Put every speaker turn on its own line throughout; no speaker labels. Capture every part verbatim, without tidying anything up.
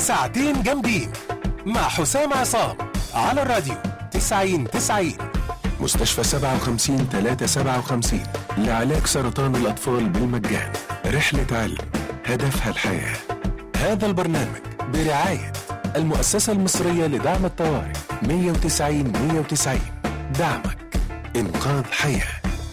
ساعتين جامدين مع حسام عصام على الراديو تسعين تسعين.
مستشفى سبعة وخمسين ثلاثة سبعة وخمسين لعلاج سرطان الأطفال بالمجان. رحلة علم هدفها الحياة. هذا البرنامج برعاية المؤسسة المصرية لدعم الطوارئ مية وتسعين مية وتسعين. دعمك إنقاذ حياة.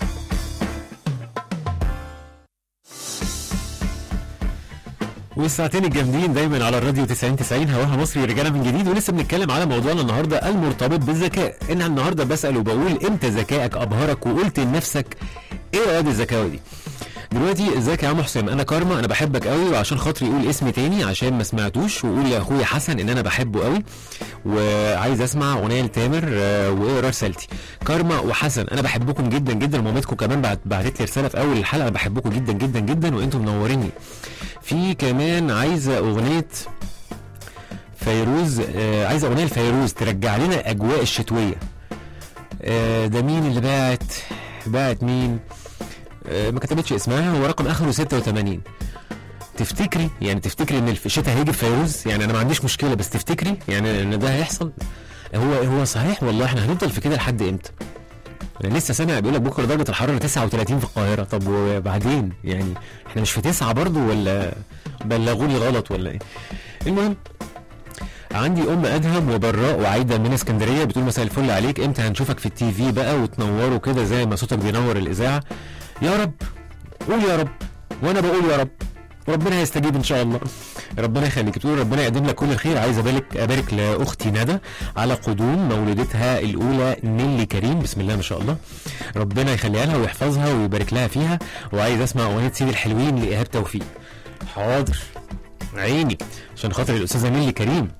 والساعتين الجامدين دايما على الراديو تسعين تسعين هواها مصري رجاله من جديد، ولسه بنتكلم على موضوعنا النهارده المرتبط بالذكاء. ان النهارده بسال وبقول امتى ذكائك ابهرك وقلت لنفسك ايه رواد الذكاء دي؟ دلوقتي ازيك يا عم حسام، انا كارما، انا بحبك قوي، وعشان خاطري يقول اسمي تاني عشان ما سمعتوش، وقول لاخويا حسن ان انا بحبه قوي وعايز اسمع اغنيه لتامر واقرا رسالتي. كارما وحسن انا بحبكم جدا جدا، ومامتكم كمان بعت بعتت لي رساله في اول الحلقه بحبكم جدا جدا جدا وانتم منوريني. في كمان عايزه اغنيه فيروز، آه عايزه اغنيه لفيروز ترجع لنا اجواء الشتويه. آه ده مين اللي باعت باعت مين؟ آه ما كتبتش اسمها، هو رقم اخره ستة وثمانين. تفتكري يعني تفتكري ان الشتاء هيجي فيروز؟ يعني انا ما عنديش مشكله، بس تفتكري يعني ان ده هيحصل؟ هو هو صحيح والله احنا هنفضل في كده لحد امتى؟ انا لسه سامع بيقول لك بكره درجه الحراره تسعة وثلاثين في القاهره. طب وبعدين يعني احنا مش في تسعة برضو ولا بلغوني غلط ولا ايه؟ المهم عندي ام ادهم وبراء وعايده من اسكندريه بتقول مساء الفل عليك، امتى هنشوفك في التي في بقى وتنوروا كده زي ما صوتك بينور الاذاعه؟ يا رب، قول يا رب، وانا بقول يا رب، وربنا هيستجيب ان شاء الله. ربنا يخليك. بتقول ربنا يقدم لك كل الخير. عايز ابارك ابارك لاختي ندى على قدوم مولودتها الاولى نيلي كريم، بسم الله ما شاء الله، ربنا يخليها لها ويحفظها ويبارك لها فيها. وعايز اسمع اغنيه سيد الحلوين لايهاب توفيق. حاضر عيني عشان خاطر الاستاذه نيلي كريم.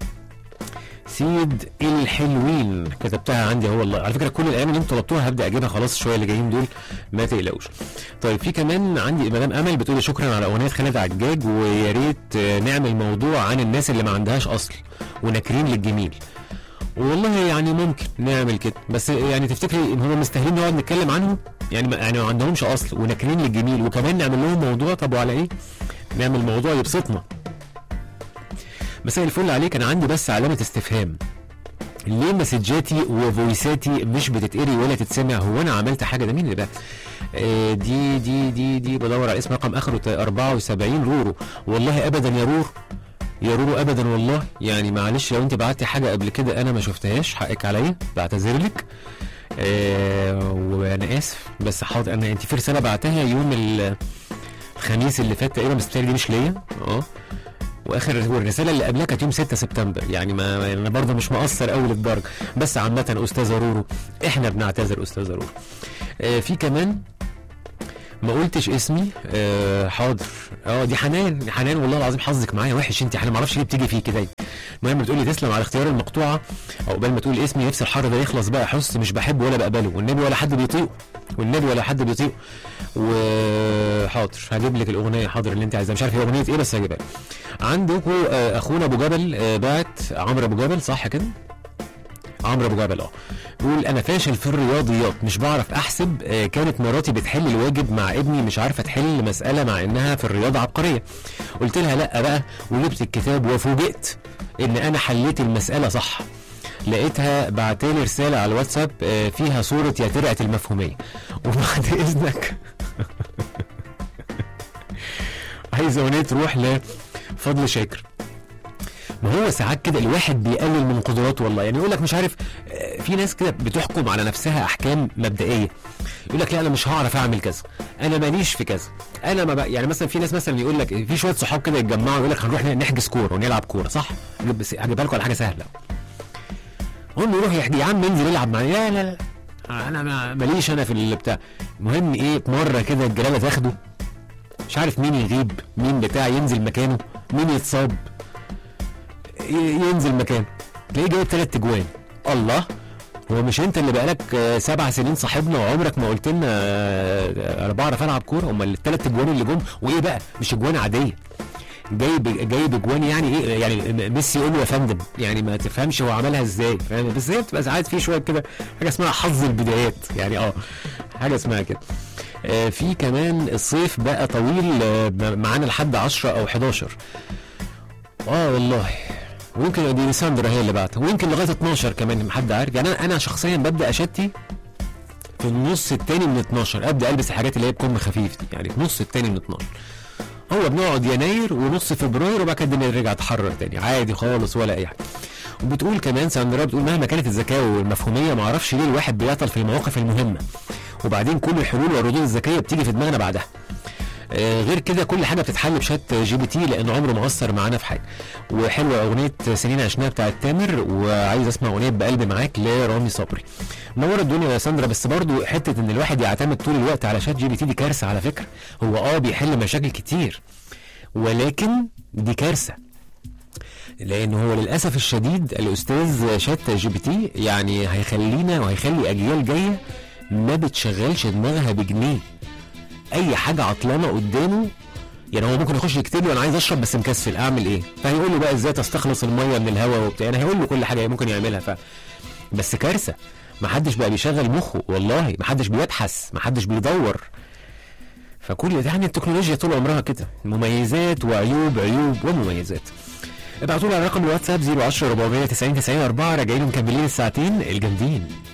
سيد الحلوين كتبتها عندي اهو والله. على فكره كل الايام اللي انتوا طلبتوها هبدا اجيبها خلاص الشويه اللي جايين دول، ما تقلقوش. طيب في كمان عندي مدام امل بتقول شكرا على اغنيه خالد عجاج، ويا ريت نعمل موضوع عن الناس اللي ما عندهاش اصل وناكرين للجميل. والله يعني ممكن نعمل كده، بس يعني تفتكري ان هم مستاهلين نقعد نتكلم عنهم؟ يعني ما يعني ما عندهمش اصل وناكرين للجميل وكمان نعمل لهم موضوع؟ طب وعلى ايه؟ نعمل موضوع يبسطنا. مساء الفل عليك، انا عندي بس علامه استفهام، ليه مسجاتي وفويساتي مش بتتقري ولا تتسمع؟ هو انا عملت حاجه؟ ده مين اللي بقى؟ آه دي دي دي دي بدور على اسم رقم اخره أربعة وسبعين. رورو. والله ابدا يا رور يا رورو ابدا والله، يعني معلش لو انت بعتي حاجه قبل كده انا ما شفتهاش حقك عليا، بعتذر لك. آه وانا اسف، بس حاضر. انا انت في رساله بعتها يوم الخميس اللي فات تقريبا، بس دي مش ليا. اه واخر الرساله اللي قبلها كانت يوم ستة سبتمبر، يعني ما انا برضه مش مقصر قوي للدرجه. بس عامه استاذه رورو احنا بنعتذر استاذه رورو. آه في كمان ما قلتش اسمي. آه حاضر. اه دي حنان. حنان والله العظيم حظك معايا وحش انت، احنا ما اعرفش ليه بتيجي فيه كده. المهم بتقول لي تسلم على اختيار المقطوعه، او قبل ما تقول اسمي نفس الحر ده يخلص بقى، حس مش بحبه ولا بقبله، والنبي ولا حد بيطيقه، والنبي ولا حد بيطيقه. وحاضر هجيب لك الاغنيه، حاضر اللي انت عايزها، مش عارف هي اغنيه ايه بس هجيبها. عندكم آه اخونا ابو جبل آه بعت، عمرو ابو جبل صح كده؟ عمرو ابو جبل اه بيقول انا فاشل في الرياضيات، مش بعرف احسب. آه كانت مراتي بتحل الواجب مع ابني مش عارفه تحل مساله مع انها في الرياضه عبقريه. قلت لها لا بقى وجبت الكتاب، وفوجئت ان انا حليت المساله صح. لقيتها بعتالي رساله على الواتساب آه فيها صوره يا ترعه المفهوميه. وبعد اذنك عايز اغنيه تروح لفضل شاكر. ما هو ساعات كده الواحد بيقلل من قدراته والله، يعني يقول لك مش عارف، في ناس كده بتحكم على نفسها احكام مبدئيه، يقول لك لا انا مش هعرف اعمل كذا، انا ماليش في كذا، انا ما بقى يعني مثلا في ناس مثلا يقول لك في شويه صحاب كده يتجمعوا يقول لك هنروح نحجز كوره ونلعب كوره، صح؟ هجيبها لكم على حاجه سهله. هم يروح يحكي يا عم انزل العب معايا، لا لا لا انا ماليش انا في البتاع. المهم ايه، مره كده الجلاله تاخده، مش عارف مين يغيب مين بتاع ينزل مكانه، مين يتصاب ينزل مكانه، تلاقيه جايب ثلاث اجوان. الله، هو مش انت اللي بقالك سبع سنين صاحبنا وعمرك ما قلت لنا انا بعرف العب كوره؟ امال الثلاث اجوان اللي جم وايه بقى؟ مش اجوان عاديه، جايب جايب اجوان يعني ايه؟ يعني ميسي يقول له يا فندم، يعني ما تفهمش هو عملها ازاي، فاهم؟ بس هي بتبقى ساعات في شويه كده حاجه اسمها حظ البدايات، يعني اه حاجه اسمها كده. آه في كمان الصيف بقى طويل، آه معانا لحد عشرة او حداشر. اه والله. ويمكن دي ساندرا هي اللي بعتها، ويمكن لغايه اتناشر كمان حد عارف. يعني انا انا شخصيا ببدا اشتي في النص التاني من اتناشر، ابدا البس الحاجات اللي هي بكم خفيف دي، يعني في النص التاني من اتناشر. هو بنقعد يناير ونص فبراير وبعد كده الدنيا ترجع تحرر تاني عادي خالص ولا اي حاجه. وبتقول كمان ساندرا، بتقول مهما كانت الذكاء والمفهوميه ما اعرفش ليه الواحد بيعطل في المواقف المهمه، وبعدين كل الحلول والردود الذكيه بتيجي في دماغنا بعدها. آه غير كده كل حاجه بتتحل بشات جي بي تي لان عمره ما اثر معانا في حاجه. وحلوه اغنيه سنين عشناها بتاعت تامر، وعايز اسمع اغنيه بقلبي معاك لرامي صبري. منور الدنيا يا ساندرا. بس برضو حته ان الواحد يعتمد طول الوقت على شات جي بي تي دي كارثه على فكره. هو اه بيحل مشاكل كتير ولكن دي كارثه، لان هو للاسف الشديد الاستاذ شات جي بي تي يعني هيخلينا وهيخلي اجيال جايه ما بتشغلش دماغها بجنيه. اي حاجه عطلانه قدامه، يعني هو ممكن يخش يكتب له انا عايز اشرب بس مكسل اعمل ايه، فهيقول له بقى ازاي تستخلص الميه من الهواء وبتاع، يعني هيقول له كل حاجه ممكن يعملها. ف بس كارثه، ما حدش بقى بيشغل مخه والله، ما حدش بيبحث، ما حدش بيدور. فكل ده يعني التكنولوجيا طول عمرها كده، مميزات وعيوب، عيوب ومميزات. ابعتوا لي على رقم الواتساب صفر عشرة أربعمية تسعين تسعين أربعة. راجعين مكملين الساعتين الجامدين.